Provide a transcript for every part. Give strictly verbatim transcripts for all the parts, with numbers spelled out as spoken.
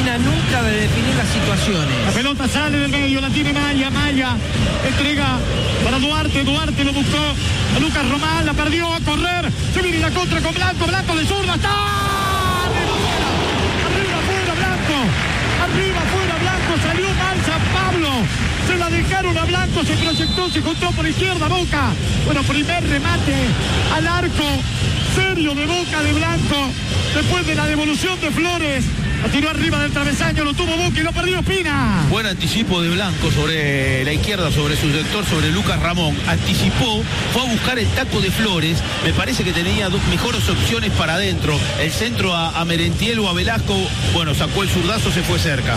termina nunca de definir las situaciones. La pelota sale del medio, la tiene Maya, Maya entrega para Duarte, Duarte lo buscó a Lucas Román, la perdió, a correr, se viene la contra con Blanco, Blanco de zurda, está arriba, fuera, Blanco, arriba, fuera, Blanco, salió mal San Pablo, se la dejaron a Blanco, se proyectó, se juntó por izquierda, Boca, bueno, primer remate al arco, serio de Boca de Blanco, después de la devolución de Flores. La tiró arriba del travesaño, lo tuvo Boca y lo perdió Espina. Buen anticipo de Blanco sobre la izquierda, sobre su sector, sobre Lucas Ramón. Anticipó, fue a buscar el taco de Flores. Me parece que tenía dos mejores opciones para adentro. El centro a, a Merentiel o a Velasco. Bueno, sacó el zurdazo, se fue cerca.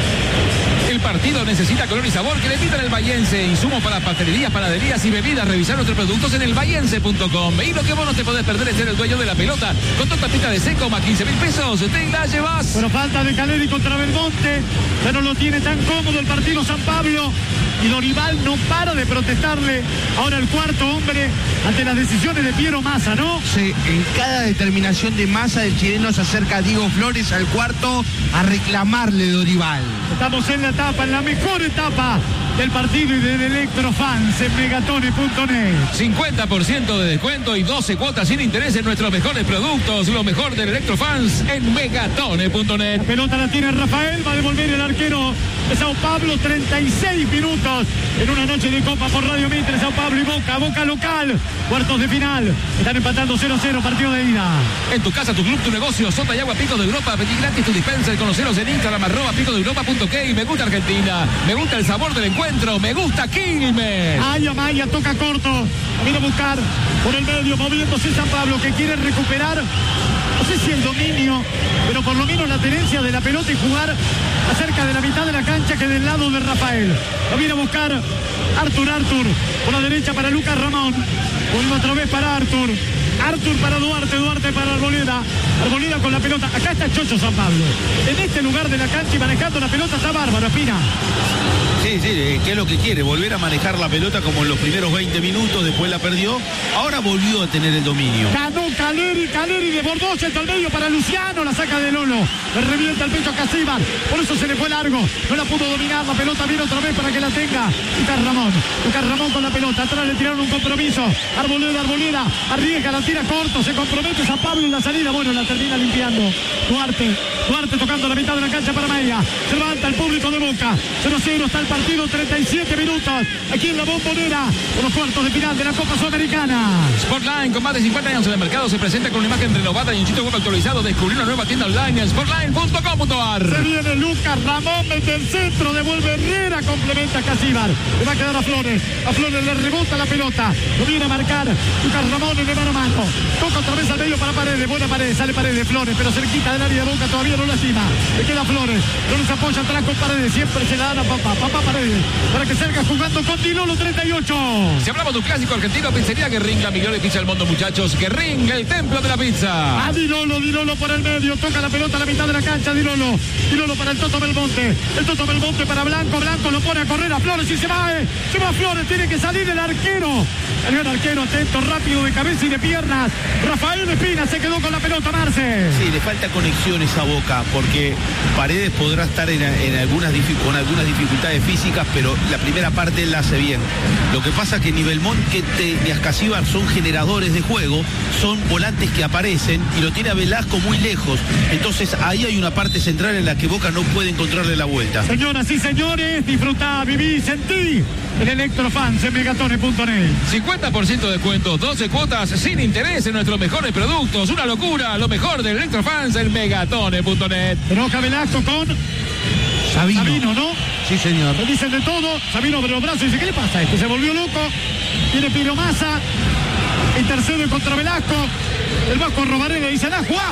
El partido necesita color y sabor que le pidan el Bahiense. Insumos para pastelerías, panaderías y bebidas. Revisar nuestros productos en el bahiense punto com. Y lo que vos no te podés perder es ser el dueño de la pelota. Con tu tapita de seco más quince mil pesos, te la llevas. Pero falta de Caleri contra Belmonte. Ya no lo tiene tan cómodo el partido San Pablo. Y Dorival no para de protestarle. Ahora el cuarto hombre ante las decisiones de Piero Massa, ¿no? Sí, en cada determinación de Massa, el chileno se acerca a Diego Flores al cuarto a reclamarle Dorival. Estamos en la etapa, en la mejor etapa del partido y del Electrofans en megatone punto net. cincuenta por ciento de descuento y doce cuotas sin interés en nuestros mejores productos. Lo mejor del Electrofans en megatone punto net. La pelota la tiene Rafael, va a devolver el arquero de Sao Paulo. Treinta y seis minutos en una noche de Copa por Radio Mitre. Sao Paulo y Boca, Boca local, cuartos de final. Están empatando cero a cero, partido de ida. En tu casa, tu club, tu negocio, Sota y Agua Pico de Europa. Pedí gratis tu dispenser. Conoceros en Instagram, arroba pico de europa punto k. Me gusta Argentina, me gusta el sabor del encuentro, me gusta Quilmes. Maya, Maya, toca corto. Viene a buscar por el medio, moviéndose San Pablo, que quiere recuperar, no sé si el dominio, pero por lo menos la tenencia de la pelota y jugar a cerca de la mitad de la cancha que del lado de Rafael. Lo viene a buscar Artur, Artur, por la derecha para Lucas Ramón. Vuelve otra vez para Artur. Artur para Duarte, Duarte para Arboleda. Arboleda con la pelota. Acá está Chocho San Pablo. En este lugar de la cancha y manejando la pelota está bárbaro, Espina. Sí, sí, ¿qué es lo que quiere? Volver a manejar la pelota como en los primeros veinte minutos, después la perdió. Ahora volvió a tener el dominio. Ganó Caleri, Caleri desbordó, centro al medio para Luciano, la saca de Lolo. Le revienta el pecho a Casíbar, por eso se le fue largo. No la pudo dominar, la pelota viene otra vez para que la tenga Lucas Ramón. Lucas Ramón con la pelota, atrás le tiraron un compromiso. Arboleda, Arboleda, arriesga, la tira corto, se compromete San Pablo en la salida. Bueno, la termina limpiando Duarte. Duarte tocando la mitad de la cancha para Maya. Se levanta el público de Boca. cero a cero está el partido, treinta y siete minutos. Aquí en la Bombonera, por los cuartos de final de la Copa Sudamericana. Sportline, con más de cincuenta años en el mercado, se presenta con una imagen renovada y un sitio web actualizado. Descubrir una nueva tienda online en sportline punto com punto a r. Se viene Lucas Ramón, mete el centro, devuelve Herrera, complementa a Casíbar. Le va a quedar a Flores. A Flores le rebota la pelota. Lo viene a marcar Lucas Ramón en el mano a mano. Toca otra vez al medio para Paredes. Buena Paredes, sale Paredes, Flores, pero cerquita del área de Boca, todavía no la cima. Le queda Flores. Flores apoya atrás con Paredes. Siempre se la dan a papá. Papá Paredes. Para que salga jugando con Dilolo, treinta y ocho. Si hablamos de un clásico argentino, pizzería Guerrín, la mejor pizza del mundo, muchachos. Guerrín, el templo de la pizza. A Dilolo, Dilolo por el medio. Toca la pelota a la mitad de la cancha. Dilolo. Dilolo para el Toto Belmonte. El Toto Belmonte para Blanco. Blanco lo pone a correr a Flores y se va. Eh. Se va Flores. Tiene que salir el arquero. Salió el arquero atento, rápido de cabeza y de piernas. Rafael Espina se quedó con la pelota, Marce. Sí, le falta conexiones a Boca, porque Paredes podrá estar en, en algunas con algunas dificultades físicas, pero la primera parte él la hace bien. Lo que pasa que ni Belmonte ni Ascasíbar son generadores de juego, son volantes que aparecen y lo tiene a Velasco muy lejos. Entonces ahí hay una parte central en la que Boca no puede encontrarle la vuelta. Señoras y señores, disfrutá, viví, sentí el Electrofans en megatone punto net. cincuenta por ciento de descuento, doce cuotas sin interés en nuestros mejores productos. Una locura, lo mejor del Electrofans en megatone punto net. Roca Velasco con Sabino. Sabino, ¿no? Sí, señor. Le dicen de todo. Sabino abre los brazos y dice, ¿qué le pasa a esto? Se volvió loco. Tiene Piero Massa. Intercede contra Velasco. El Vasco Robaré le dice, ¡ah, Juá!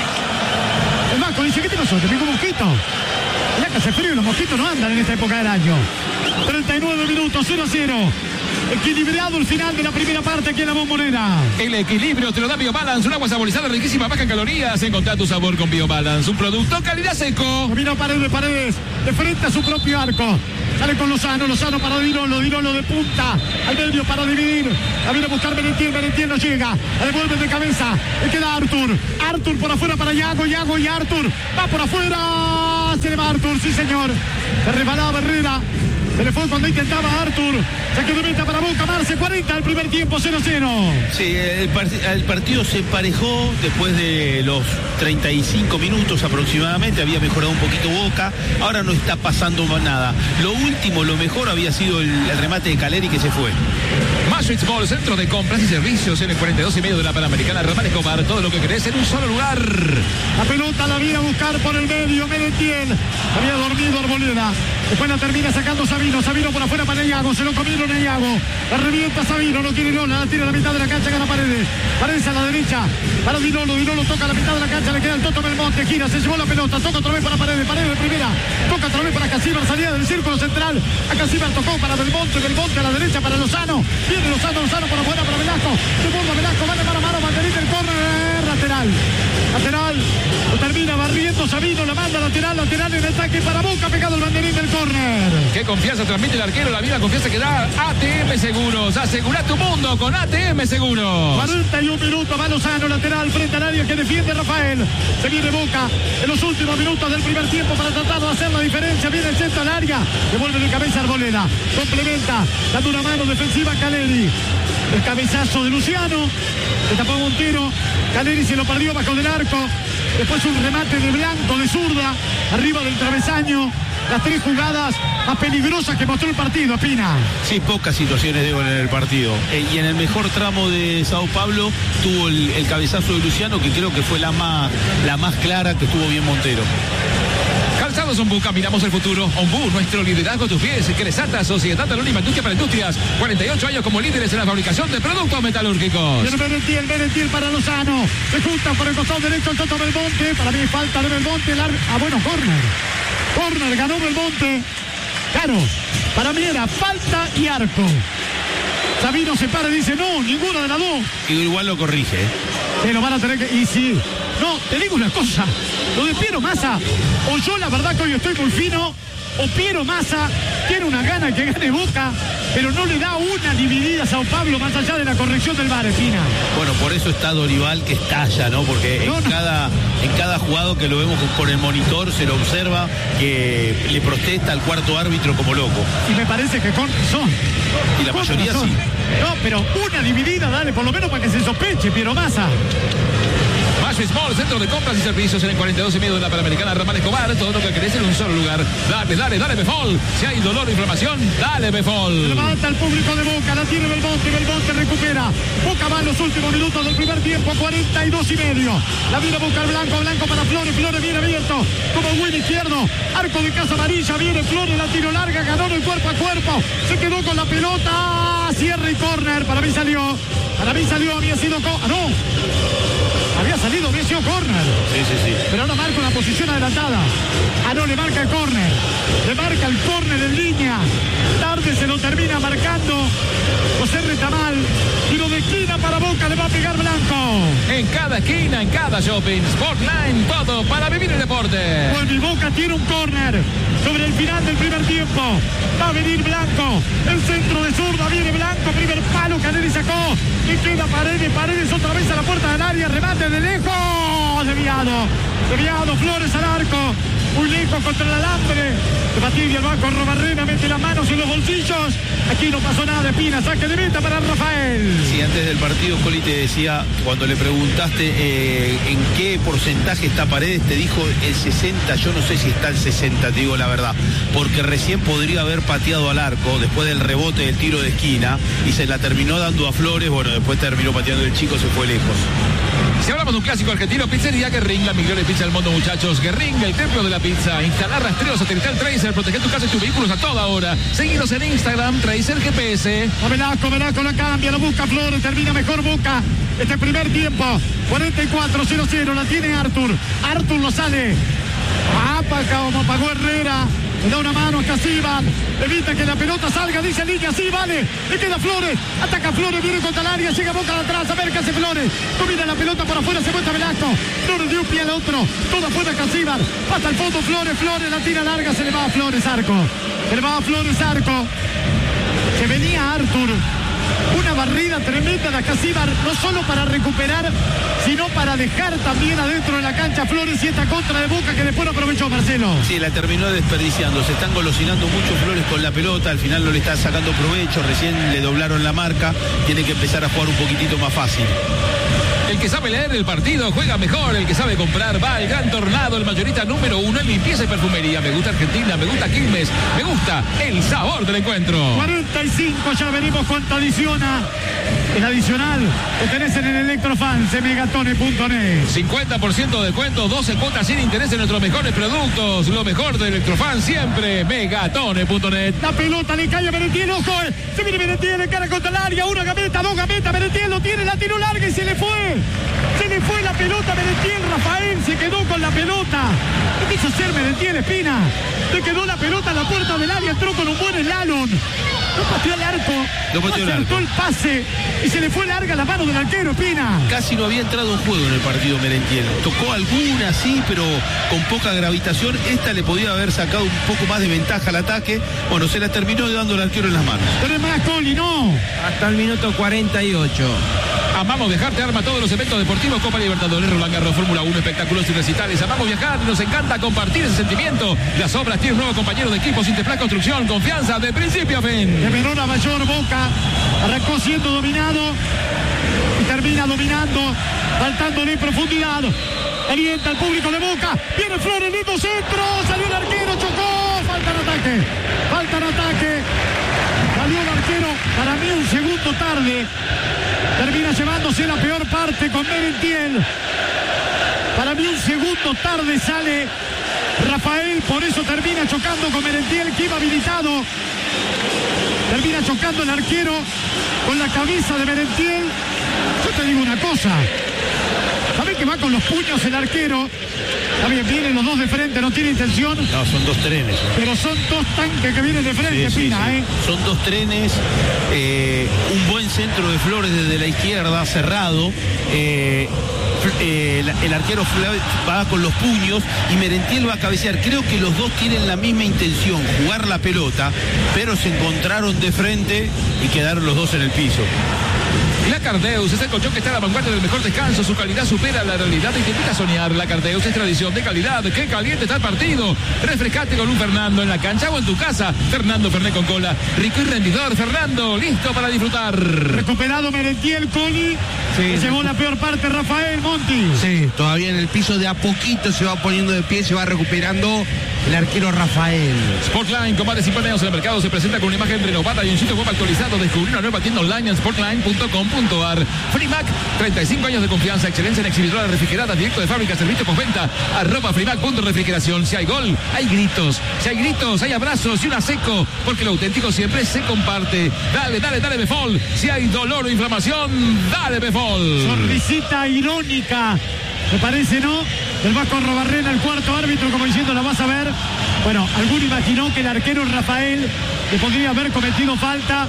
El Vasco dice, ¿qué te pasó? ¿Te picó un mosquito? Ya que hace frío y los mosquitos no andan en esta época del año. treinta y nueve minutos, cero a cero. Equilibrado el final de la primera parte aquí en la Bombonera. El equilibrio te lo da BioBalance, un agua saborizada riquísima, baja en calorías. Encontrá tu sabor con BioBalance, un producto calidad seco. Mira Paredes, Paredes, de frente a su propio arco. Sale con Lozano, Lozano para Dilolo, Dilolo de punta, al medio para dividir. La viene a buscar Merentiel, Merentiel no llega. La devuelve de cabeza, le queda Artur. Artur por afuera para Yago, Yago y Artur. Va por afuera, se le va Artur, sí señor. Se resbalaba Herrera. Se le fue cuando intentaba Artur. Se quedó meta para Boca. Marce, cuarenta el primer tiempo, cero cero. Sí, el, part el partido se emparejó después de los treinta y cinco minutos aproximadamente. Había mejorado un poquito Boca. Ahora no está pasando más nada. Lo último, lo mejor había sido el, el remate de Caleri que se fue. Maastricht Mall, centro de compras y servicios en el cuarenta y dos y medio de la Panamericana. Ramal Escobar, todo lo que querés en un solo lugar. La pelota la viene a buscar por el medio. Merentiel. Había dormido Arboleda. Después la termina sacando Sabino. Sabino por afuera para Iago. Se lo comieron a Iago. La revienta Sabino. No tiene Lola. La tira a la mitad de la cancha. Gana Paredes. Paredes a la derecha. Para Dinolo. Dinolo toca a la mitad de la cancha. Le queda el Toto Belmonte. Gira. Se llevó la pelota. Toca otra vez para Paredes. Paredes de primera. Toca otra vez para Casíbar. Salida del círculo central. A Casíbar tocó para Belmonte. Belmonte a la derecha para Lozano. Viene Lozano. Lozano por afuera para Velasco. De borda Velasco. Vale mano a mano. Banderita el córner. Lateral. Lateral. Lo termina barriendo Sabino. La manda lateral. Lateral en el ataque para Boca. Pegado el banderín del córner. Qué confianza transmite el arquero, la misma confianza que da A T M Seguros. Asegura tu mundo con A T M Seguros. cuarenta y un minutos, va Lozano, lateral frente al área que defiende Rafael. Se viene Boca en los últimos minutos del primer tiempo para tratar de hacer la diferencia. Viene el centro al área, devuelve de cabeza Arboleda. Complementa, dando una mano defensiva a Caleri. El cabezazo de Luciano, le tapó a Montero. Caleri se lo perdió bajo del arco. Después un remate de Blanco de zurda, arriba del travesaño. Las tres jugadas más peligrosas que mostró el partido, Espina. Sí, pocas situaciones de gol en el partido. Eh, y en el mejor tramo de Sao Paulo tuvo el, el cabezazo de Luciano, que creo que fue la más, la más clara, que estuvo bien Montero. Calzados Ombú, caminamos el futuro. Ombú, nuestro liderazgo a tus pies. Cresata, Sociedad Anónima Industria para Industrias. cuarenta y ocho años como líderes en la fabricación de productos metalúrgicos. Y el Merentiel, Merentiel para Lozano. Se juntan por el costado derecho el Toto Belmonte. Para mí falta de Belmonte. Lar... Ah, bueno, córner. Córner, ganó Belmonte. Claro, para mí era falta y arco. Sabino se para y dice, no, ninguna de las dos. Y igual lo corrige. Se lo van a tener que... Y sí. No, te digo una cosa. Lo de Piero Massa, o yo la verdad que hoy estoy muy fino, o Piero Massa tiene una gana que gane Boca, pero no le da una dividida a Sao Paulo más allá de la corrección del V A R, Espina. Bueno, por eso está Dorival que estalla, ¿no? Porque no, en, no. Cada, en cada jugado que lo vemos por el monitor se lo observa que le protesta al cuarto árbitro como loco. Y me parece que con razón. Y la con mayoría razón. Sí. No, pero una dividida, dale, por lo menos para que se sospeche, Piero Massa. Maastricht Mall, centro de compras y servicios en el cuarenta y dos y medio de la Panamericana. Ramal Escobar, todo lo que querés en un solo lugar. Dale, dale, dale Befol. Si hay dolor o inflamación, dale Befol. Levanta el público de Boca, la tiene Belmonte, Belmonte recupera. Boca va en los últimos minutos del primer tiempo, cuarenta y dos y medio. La viene a buscar Blanco, Blanco para Flores, Flores viene abierto, como win izquierdo. Arco de Casa Amarilla, viene Flores, la tiro larga, ganó el cuerpo a cuerpo. Se quedó con la pelota, cierre y córner. Para mí salió, para mí salió, había sido... Ah, no. Había salido, había sido córner. Sí, sí, sí. Pero ahora marca una posición adelantada. Ah, no, le marca el córner. Le marca el córner en línea. Tarde se lo termina marcando José Retamal. Tiro de esquina para Boca, le va a pegar Blanco. En cada esquina, en cada shopping. Sportline, todo para vivir el deporte. Bueno, y Boca tiene un córner sobre el final del primer tiempo. Va a venir Blanco. El centro de zurda, viene Blanco. Primer palo, Caleri sacó. Y queda Paredes, Paredes otra vez a la puerta del área. Remate de lejos. Desviado. Desviado, Flores al arco. Muy lejos contra el alambre. De Batilla el banco, Robarrena mete las manos en los bolsillos. Aquí no pasó nada, Espina. Saque de meta para Rafael. Sí, antes del partido, Coli te decía, cuando le preguntaste eh, en qué porcentaje está Paredes, te dijo el sesenta. Yo no sé si está el sesenta, te digo la verdad. Porque recién podría haber pateado al arco después del rebote del tiro de esquina y se la terminó dando a Flores. Bueno, después terminó pateando el chico, se fue lejos. Si hablamos de un clásico argentino, Pizzería Guerrín, la mejor pizza del mundo, muchachos. Guerrín, el templo de la pizza. Instalar rastreo satelital Tracer, proteger tu casa y tus vehículos a toda hora. Seguinos en Instagram, Tracer G P S. A Velasco, Velasco la cambia, la busca Flores, termina mejor Boca. Este primer tiempo, cuarenta y cuatro cero cero, la tiene Artur. Artur lo sale. Apaga como apagó Herrera. Le da una mano a Casíbar. Evita que la pelota salga, dice línea, sí, vale. Le queda Flores. Ataca Flores, viene contra el área, llega Boca de atrás. A ver qué hace Flores. Domina la pelota por afuera, se muestra Velasco. Flores de un pie al otro. Toda afuera Casíbar. Pasa al fondo Flores, Flores, la tira larga, se le va a Flores Arco. Se le va a Flores Arco. Se venía Artur. Una barrida tremenda de Acasíbar, no solo para recuperar, sino para dejar también adentro de la cancha Flores y esta contra de Boca que después no aprovechó Marcelo. Sí, la terminó desperdiciando. Se están golosinando mucho Flores con la pelota. Al final no le está sacando provecho. Recién le doblaron la marca. Tiene que empezar a jugar un poquitito más fácil. El que sabe leer el partido juega mejor. El que sabe comprar va al Gran Tornado, el mayorista número uno en limpieza y perfumería. Me gusta Argentina, me gusta Quilmes, me gusta el sabor del encuentro. cuarenta y cinco, ya veremos cuánto adiciona. El adicional lo tenés en el Electrofans de megatone punto net. cincuenta por ciento de descuento, doce cuotas sin interés en nuestros mejores productos. Lo mejor de Electrofans siempre, megatone punto net. La pelota le cae a Merentiel, ojo, eh. Se viene Merentiel de cara contra el área, una gambeta, dos gambetas, Merentiel lo tiene, la tiró larga y se le fue. Se le fue la pelota a Merentiel, Rafael se quedó con la pelota. ¿Qué quiso hacer Merentiel, Espina? Se quedó la pelota a la puerta del área, entró con un buen slalom. No pateó el arco, no pateó el acertó arco. el pase y se le fue larga la mano del arquero, Espina. Casi no había entrado en juego en el partido Merentiel. Tocó alguna, sí, pero con poca gravitación. Esta le podía haber sacado un poco más de ventaja al ataque. Bueno, se la terminó dando el arquero en las manos. Pero es más, Coli, no. Hasta el minuto cuarenta y ocho. Amamos viajar, te arma todos los eventos deportivos, Copa Libertadores, Roland Garros, Fórmula uno, espectáculos y recitales. Amamos viajar, nos encanta compartir ese sentimiento. Las obras tienen nuevos compañeros de equipo, Interplan Construcción, confianza de principio a fin. De menor a mayor, Boca arrancó siendo dominado y termina dominando, faltándole profundidad. Alienta al público de Boca, viene Flores, lindo centro, salió el arquero, chocó, falta en ataque, falta en ataque. Salió el arquero, para mí un segundo tarde. Termina llevándose la peor parte con Merentiel. Para mí un segundo tarde sale Rafael, por eso termina chocando con Merentiel, que iba habilitado. Termina chocando el arquero con la cabeza de Merentiel. Yo te digo una cosa. ¿Sabés que va con los puños el arquero? Está bien, vienen los dos de frente, no tiene intención. No, son dos trenes. Pero son dos tanques que vienen de frente, Sí, sí, Pina, sí. ¿eh? Son dos trenes, eh, un buen centro de Flores desde la izquierda, cerrado. Eh, eh, el, el arquero va con los puños y Merentiel va a cabecear. Creo que los dos tienen la misma intención, jugar la pelota, pero se encontraron de frente y quedaron los dos en el piso. La Cardeus es el colchón que está a la vanguardia del mejor descanso. Su calidad supera la realidad y te invita a soñar. La Cardeus es tradición de calidad. ¡Qué caliente está el partido! Refrescate con un Fernando en la cancha o en tu casa. Fernando Fernet con cola. Rico y rendidor. Fernando, listo para disfrutar. Recuperado Merentiel, Coli. Sí. Llegó la peor parte, Rafael Monti. Sí, todavía en el piso de a poquito se va poniendo de pie, se va recuperando el arquero Rafael. Sportline, con más de cincuenta años en el mercado, se presenta con una imagen renovada y un sitio web actualizado. Descubrí una nueva tienda online en sportline punto com punto ar. Freemac, treinta y cinco años de confianza, excelencia en exhibidoras refrigeradas, directo de fábrica, servicio postventa, arroba Freemac punto refrigeración. Si hay gol, hay gritos. Si hay gritos, hay abrazos y una seco, porque lo auténtico siempre se comparte. Dale, dale, dale, Befol. Si hay dolor o inflamación, dale, Befol. Sonrisita irónica, me parece, ¿no? Del Vasco Robarrena, el cuarto árbitro, como diciendo, la vas a ver. Bueno, alguno imaginó que el arquero Rafael le podría haber cometido falta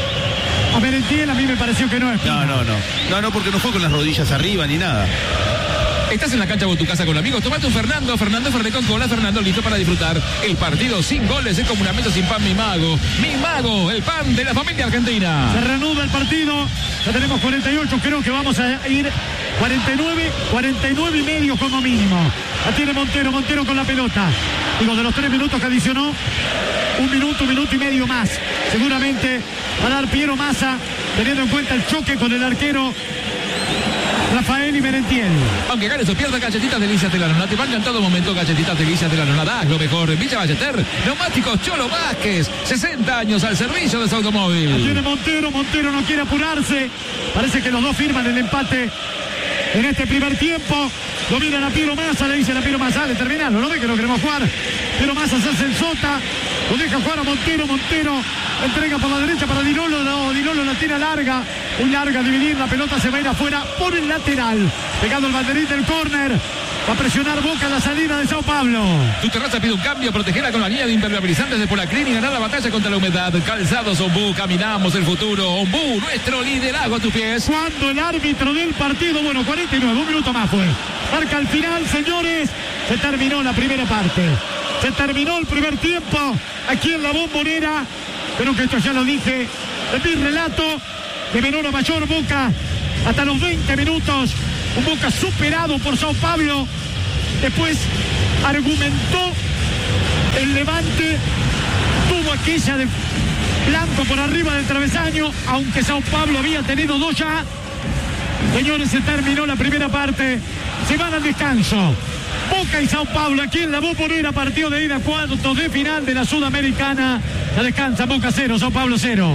a Merentiel. A mí me pareció que no es. No, no, no. No, no, porque no fue con las rodillas arriba ni nada. Estás en la cancha o en tu casa con amigos, tomate un Fernando, Fernando Fernet con cola, Fernando listo para disfrutar. El partido sin goles es como una mesa sin pan, mi mago. Mi mago, el pan de la familia argentina. Se reanuda el partido, ya tenemos cuarenta y ocho, creo que vamos a ir cuarenta y nueve, cuarenta y nueve y medio como mínimo. La tiene Montero, Montero con la pelota. Digo, de los tres minutos que adicionó, un minuto, un minuto y medio más. Seguramente va a dar Piero Massa, teniendo en cuenta el choque con el arquero Rafael y Merentiel. Aunque ganes o pierdas, Galletitas Delicias de la Nona te van en todo momento. Galletitas Delicias de la Nona, das lo mejor en Villa Ballester. Neumáticos Cholo Vázquez, sesenta años al servicio de su automóvil. Tiene Montero, Montero no quiere apurarse. Parece que los dos firman el empate en este primer tiempo. Dominan a Piero Massa, le dicen a Piero Massa, dale, terminalo, ¿no ve que no queremos jugar? Piero Massa se hace el sota, lo deja jugar a Montero, Montero entrega por la derecha para Dinolo, no, Dinolo la tira larga, muy larga a dividir, la pelota se va a ir afuera por el lateral, pegado el banderín del córner. Va a presionar Boca en la salida de Sao Paulo. Tu terraza pide un cambio, protegela con la línea de impermeabilizantes de Polaclin y ganar la batalla contra la humedad. Calzados Ombú, caminamos el futuro. Ombú, nuestro liderazgo a tus pies. Cuando el árbitro del partido, bueno, cuarenta y nueve, un minuto más fue. Marca al final, señores. Se terminó la primera parte. Se terminó el primer tiempo aquí en la Bombonera. Pero que esto ya lo dije en mi relato. de menor a mayor. Boca hasta los veinte minutos, un Boca superado por Sao Paulo. Después argumentó el Levante, tuvo aquella de Blanco por arriba del travesaño, aunque Sao Paulo había tenido dos ya. Señores, se terminó la primera parte, se van al descanso. Boca y Sao Paulo aquí en la Bombonera, partido de ida, cuartos de final de la Sudamericana. Ya descansa, Boca cero, Sao Paulo cero.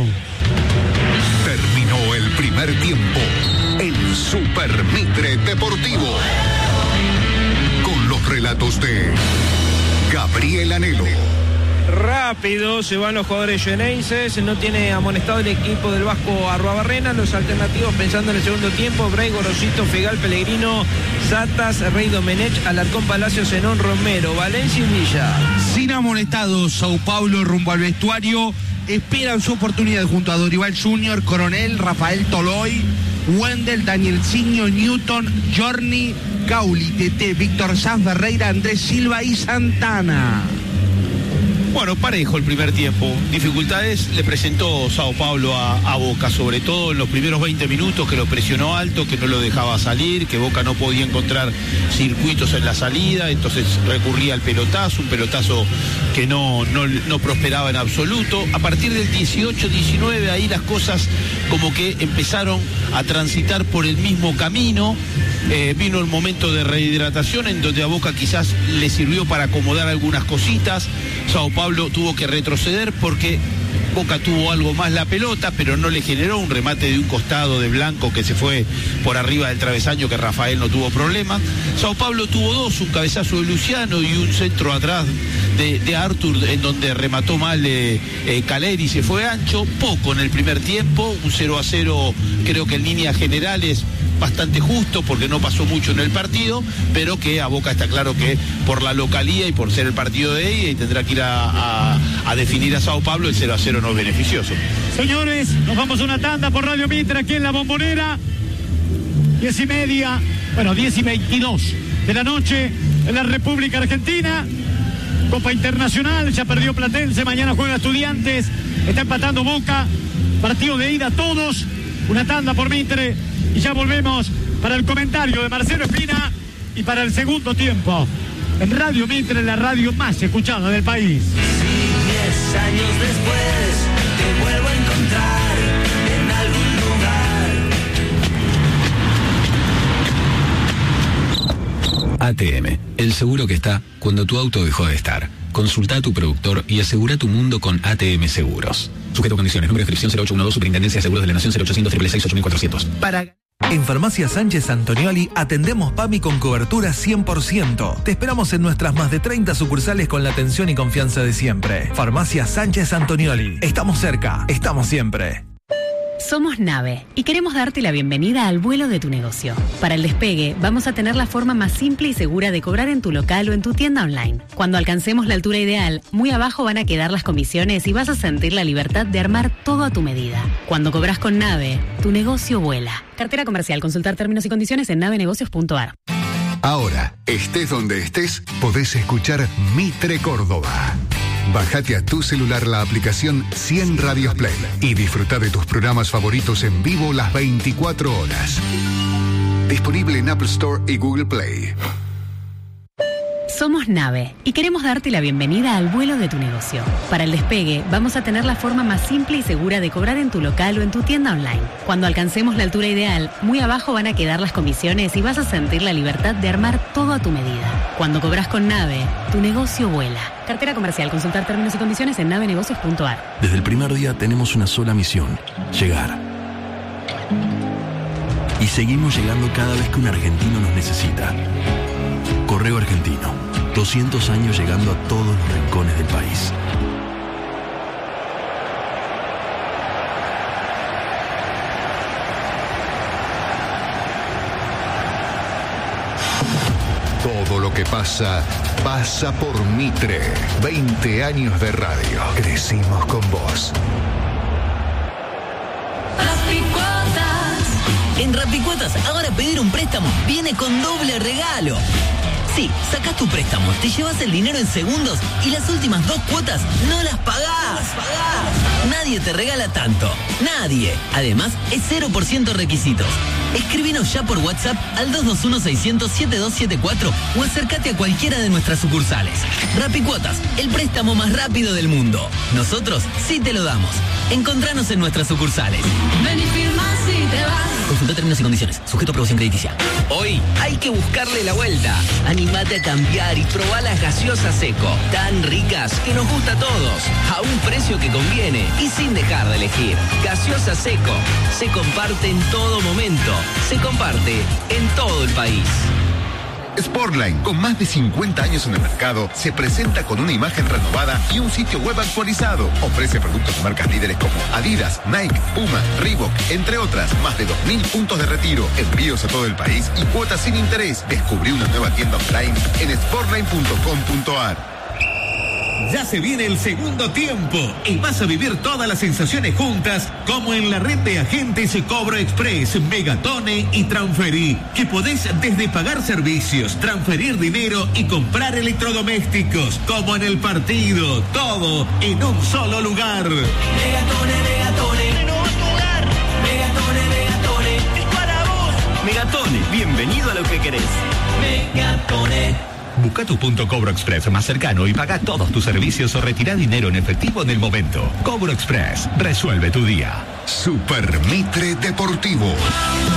Terminó el primer tiempo en Super Mitre Deportivo, con los relatos de Gabriel Anelo. Rápido se van los jugadores xeneises, no tiene amonestado el equipo del Vasco Arruabarrena. Los alternativos pensando en el segundo tiempo: Bray, Gorosito, Fegal, Pellegrino, Satas, Rey Domenech, Alarcón, Palacio, Zenón, Romero, Valencia y Villa. Sin amonestados, Sao Paulo rumbo al vestuario, esperan su oportunidad junto a Dorival junior, Coronel, Rafael Toloy, Wendel, Daniel Ciño, Newton, Journey, Cauli, Tete, Víctor Sanz, Ferreira, Andrés Silva y Santana. Bueno, parejo el primer tiempo. Dificultades le presentó Sao Paulo a, a Boca, sobre todo en los primeros veinte minutos, que lo presionó alto, que no lo dejaba salir, que Boca no podía encontrar circuitos en la salida, entonces recurría al pelotazo, un pelotazo que no, no, no prosperaba en absoluto. A partir del dieciocho diecinueve, ahí las cosas como que empezaron a transitar por el mismo camino. Eh, vino el momento de rehidratación en donde a Boca quizás le sirvió para acomodar algunas cositas. Sao Paulo tuvo que retroceder porque Boca tuvo algo más la pelota, pero no le generó un remate de un costado de Blanco que se fue por arriba del travesaño, que Rafael no tuvo problema. Sao Paulo tuvo dos, un cabezazo de Luciano y un centro atrás de, de Arthur, en donde remató mal eh, eh, Caleri y se fue ancho. Poco en el primer tiempo, un cero a cero creo que en líneas generales bastante justo, porque no pasó mucho en el partido, pero que a Boca está claro que por la localía y por ser el partido de ida y tendrá que ir a, a, a definir a Sao Paulo, el cero a cero no es beneficioso. Señores, nos vamos a una tanda por Radio Mitre aquí en la Bombonera. Diez y media, bueno, diez y veintidós de la noche en la República Argentina. Copa Internacional, ya perdió Platense, mañana juega Estudiantes, está empatando Boca, partido de ida todos, una tanda por Mitre. Y ya volvemos para el comentario de Marcelo Espina y para el segundo tiempo en Radio Mitre, la radio más escuchada del país. Si diez años después te vuelvo a encontrar en algún lugar. A T M, el seguro que está cuando tu auto dejó de estar. Consulta a tu productor y asegura tu mundo con A T M Seguros. Sujeto a condiciones. Número de inscripción cero ocho uno dos, Superintendencia de Seguros de la Nación, cero ochocientos, seis seis ocho mil cuatrocientos. Para... En Farmacia Sánchez Antonioli atendemos PAMI con cobertura cien por ciento. Te esperamos en nuestras más de treinta sucursales con la atención y confianza de siempre. Farmacia Sánchez Antonioli. Estamos cerca, estamos siempre. Somos Nave y queremos darte la bienvenida al vuelo de tu negocio. Para el despegue, vamos a tener la forma más simple y segura de cobrar en tu local o en tu tienda online. Cuando alcancemos la altura ideal, muy abajo van a quedar las comisiones y vas a sentir la libertad de armar todo a tu medida. Cuando cobras con Nave, tu negocio vuela. Cartera comercial. Consultar términos y condiciones en navenegocios punto a r. Ahora, estés donde estés, podés escuchar Mitre Córdoba. Bájate a tu celular la aplicación cien Radios Play y disfruta de tus programas favoritos en vivo las veinticuatro horas. Disponible en Apple Store y Google Play. Somos Nave y queremos darte la bienvenida al vuelo de tu negocio. Para el despegue, vamos a tener la forma más simple y segura de cobrar en tu local o en tu tienda online. Cuando alcancemos la altura ideal, muy abajo van a quedar las comisiones y vas a sentir la libertad de armar todo a tu medida. Cuando cobras con Nave, tu negocio vuela. Cartera comercial. Consultar términos y condiciones en navenegocios punto a r. Desde el primer día tenemos una sola misión: llegar. Y seguimos llegando cada vez que un argentino nos necesita. Correo Argentino, doscientos años llegando a todos los rincones del país. Todo lo que pasa, pasa por Mitre. veinte años de radio. Crecimos con vos. Rapicuotas. En Rapicuotas, ahora pedir un préstamo viene con doble regalo. Sí, sacás tu préstamo, te llevas el dinero en segundos y las últimas dos cuotas no las pagás. No las pagás. Nadie te regala tanto. Nadie. Además, es cero por ciento requisitos. Escribinos ya por WhatsApp al dos dos uno, seis cero cero, siete dos siete cuatro o acércate a cualquiera de nuestras sucursales. Rapicuotas, el préstamo más rápido del mundo. Nosotros sí te lo damos. Encontranos en nuestras sucursales. Ven y firma si te vas. Consulta términos y condiciones. Sujeto a aprobación crediticia. Hoy hay que buscarle la vuelta. Animate a cambiar y probá las gaseosas Seco. Tan ricas que nos gusta a todos. A un precio que conviene y sin dejar de elegir. Gaseosa Seco. Se comparte en todo momento. Se comparte en todo el país. Sportline, con más de cincuenta años en el mercado, se presenta con una imagen renovada y un sitio web actualizado. Ofrece productos de marcas líderes como Adidas, Nike, Puma, Reebok, entre otras. Más de dos mil puntos de retiro, envíos a todo el país y cuotas sin interés. Descubrí una nueva tienda online en sportline punto com punto a r. Ya se viene el segundo tiempo y vas a vivir todas las sensaciones juntas como en la red de agentes Cobro Express, Megatone y Transferí, que podés desde pagar servicios, transferir dinero y comprar electrodomésticos, como en el partido, todo en un solo lugar. Megatone, Megatone, renová tu hogar. Megatone, Megatone, es para vos. Megatone, bienvenido a lo que querés. Megatone. Busca tu punto Cobro Express más cercano y paga todos tus servicios o retira dinero en efectivo en el momento. Cobro Express, resuelve tu día. Super Mitre Deportivo.